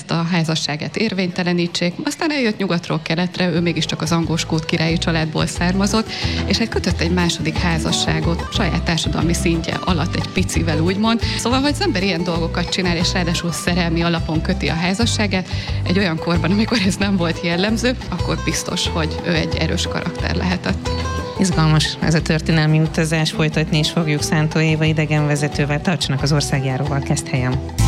ezt a házasságát érvénytelenítsék. Aztán eljött nyugatról keletre, ő mégiscsak az angol skót királyi családból származott, és hát kötött egy második házasságot saját társadalmi szintje alatt egy picivel, úgymond. Szóval, hogy az ember ilyen dolgokat csinál, és ráadásul szerelmi alapon köti a házasságát, egy olyan korban, amikor ez nem volt jellemző, akkor biztos, hogy ő egy erős karakter lehetett. Izgalmas ez a történelmi utazás, folytatni is fogjuk Szántó Éva idegenvezetővel. Tartsanak az Országjáróval Keszthelyen.